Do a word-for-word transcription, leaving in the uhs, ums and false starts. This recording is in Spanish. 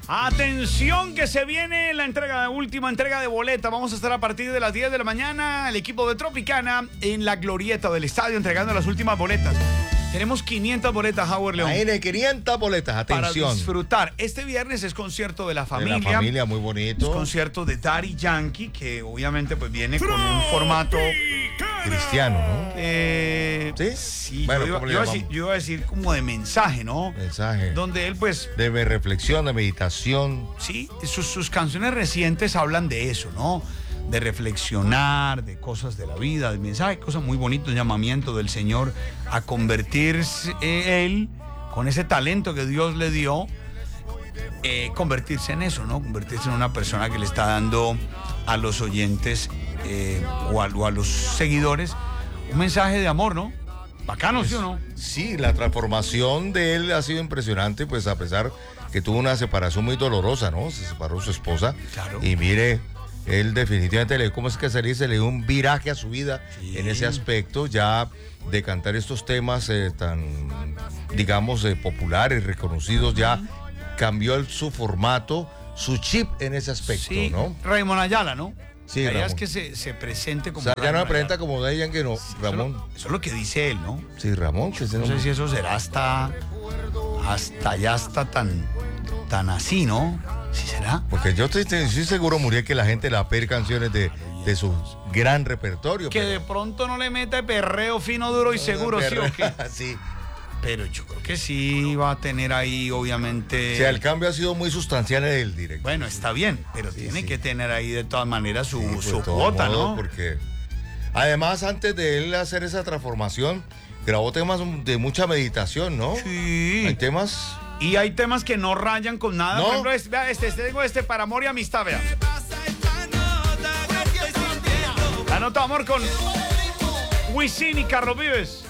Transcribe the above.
Atención que se viene la entrega, última entrega de boleta. Vamos a estar a partir de las diez de la mañana, el equipo de Tropicana en la glorieta del estadio entregando las últimas boletas. Tenemos quinientas boletas, Howard León. Ahí quinientas boletas, atención. Para disfrutar. Este viernes es concierto de la familia. De la familia, muy bonito. Es concierto de Daddy Yankee, que obviamente pues viene con un formato cristiano, ¿no? Eh, ¿Sí? Sí, bueno, yo, iba, ¿cómo le yo, iba llamamos? decir, yo iba a decir como de mensaje, ¿no? Mensaje. Donde él pues... De reflexión, de meditación. Sí, sus, sus canciones recientes hablan de eso, ¿no? De reflexionar, de cosas de la vida, de mensaje, cosas muy bonitas, un llamamiento del Señor a convertirse eh, él, con ese talento que Dios le dio, eh, convertirse en eso, ¿no? Convertirse en una persona que le está dando a los oyentes eh, o, a, o a los seguidores un mensaje de amor, ¿no? Bacano, pues, ¿sí o no? Sí, la transformación de él ha sido impresionante, pues a pesar que tuvo una separación muy dolorosa, ¿no? Se separó su esposa. Claro. Y mire, él definitivamente le, ¿cómo es que se le dice? Le dio un viraje a su vida sí. En ese aspecto, ya de cantar estos temas eh, tan, digamos, eh, populares, reconocidos, ya uh-huh. cambió el, su formato, su chip en ese aspecto, sí. ¿no? Raymond Ayala, ¿no? Sí, la idea Ramón. es que se, se presente como... O sea, ya no me presenta como Daddy Yankee, no, sí, Ramón. Eso, eso es lo que dice él, ¿no? Sí, Ramón. Que no no sé si eso será hasta... Hasta ya está tan... Tan así, ¿no? ¿Sí será? Porque yo estoy, estoy seguro, Muriel, que la gente le va a pedir canciones de, de su gran repertorio. Que pero... de pronto no le meta perreo fino, duro y seguro, ¿sí o qué? Sí. Pero yo creo que sí va a tener ahí, obviamente... O sea, el cambio ha sido muy sustancial en el directo. Bueno, está bien, pero sí, tiene sí. que tener ahí de todas maneras su, sí, pues, su cuota, modo, ¿no? Porque además, antes de él hacer esa transformación, grabó temas de mucha meditación, ¿no? Sí. Hay temas... Y hay temas que no rayan con nada. ¿No? Por ejemplo, este, vea, este, este, tengo este para amor y amistad, vea. La nota amor con Wisin y Carlos Vives.